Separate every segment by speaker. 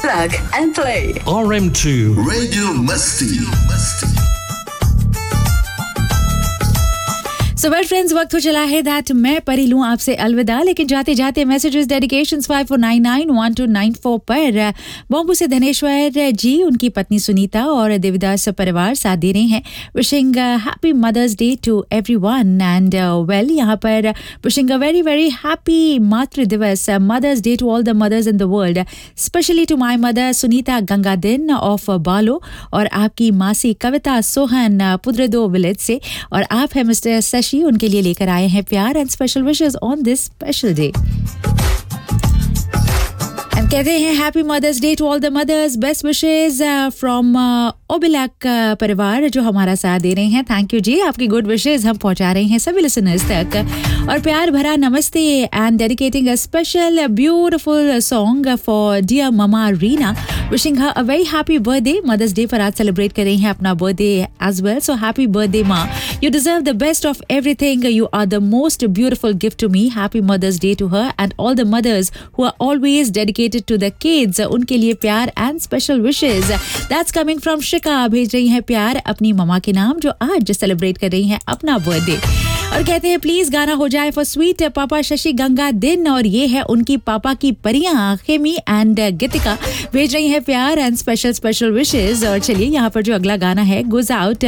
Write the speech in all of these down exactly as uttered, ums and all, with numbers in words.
Speaker 1: Plug and play.
Speaker 2: R M two
Speaker 3: Radio Musti.
Speaker 4: So well friends, वक्त हो चला है दैट मैं परी लूँ आपसे अलविदा, लेकिन जाते जाते messages dedications five four nine nine one two nine four पर बॉम्बू से धनेश्वर जी, उनकी पत्नी सुनीता और देविदास परिवार साथ दे रहे हैं. Wishing happy mother's day to everyone and well यहाँ पर wishing a very very happy मातृ दिवस, mother's day to all the mother's in the world, specially to my mother Sunita गंगादिन of बालो और आपकी मासी कविता सोहन पुद्रदो विलेज से, और आप है मिस्टर शशि, उनके लिए लेकर आए हैं प्यार and special wishes on this special day. And कहते हैं happy mother's day to all the mother's, best wishes from ओबिलक परिवार जो हमारा साथ दे रहे हैं. थैंक यू जी, आपकी गुड विशेस हम पहुंचा रहे हैं सभी लिसनर्स तक. और प्यार भरा नमस्ते and dedicating a special beautiful song for dear mama Reena, wishing her a very happy birthday. Mother's day पर आज सेलिब्रेट कर रही हैं अपना birthday as well, so happy birthday माँ, you deserve the best of everything, you are the most beautiful gift to me. Happy mother's day to her and all the mothers who are always dedicated to the kids, उनके लिए प्यार and special wishes. That's coming from शिका, भेज रही हैं प्यार अपनी mama के नाम जो आज सेलिब्रेट कर रही हैं अपना बर्थडे. और कहते हैं प्लीज गाना हो जाए फॉर स्वीट पापा शशि गंगा दिन, और ये है उनकी पापा की परियां खेमी एंड गीतिका, भेज रही है प्यार एंड स्पेशल स्पेशल विशेस. और चलिए यहाँ पर जो अगला गाना है goes out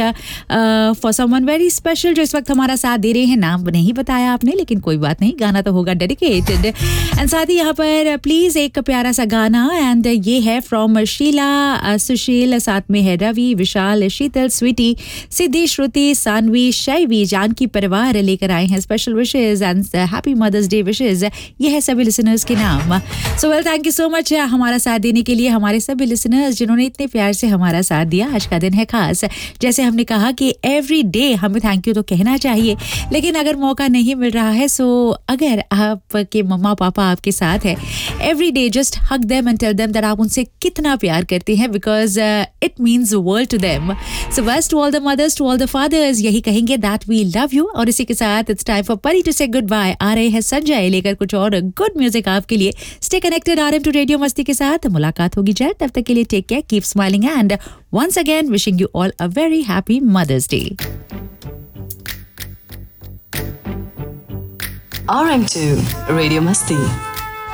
Speaker 4: for someone very special जो इस वक्त हमारा साथ दे रहे हैं. नाम नहीं बताया आपने, लेकिन कोई बात नहीं, गाना तो होगा डेडिकेटेड. एंड साथ ही यहाँ पर प्लीज एक प्यारा सा गाना, एंड ये है फ्रॉम शीला सुशील, साथ में है रवि, विशाल, शीतल, स्वीटी, सिद्धि, श्रुति, सानवी, शैवी, जानकी परिवार लेकर आए हैं special wishes and happy mother's day wishes. ये है सभी लिसनर्स के नाम. So well thank you so much हमारा साथ देने के लिए, हमारे सभी लिसनर्स जिन्होंने इतने प्यार से हमारा साथ दिया. आज का दिन है खास, जैसे हमने कहा कि एवरी डे हमें थैंक यू तो कहना चाहिए, लेकिन अगर मौका नहीं मिल रहा है, सो अगर आपके मम्मा पापा आपके साथ है, every day just hug them and tell them that आप उनसे कितना प्यार करते हैं, because it means world to them. सो बस to all the mother's, to all the fathers, यही कहेंगे दैट वी लव यू. और इसी के साथ इट्स टाइम फॉर परी टू से गुड बाय. आ रहे हैं संजय लेकर कुछ और गुड म्यूजिक आपके लिए. Stay connected RM to radio मस्ती के साथ. मुलाकात होगी जल्द, तब तक के लिए take care, keep smiling and once again wishing you all a very happy mother's day.
Speaker 1: R M two Radio Musti.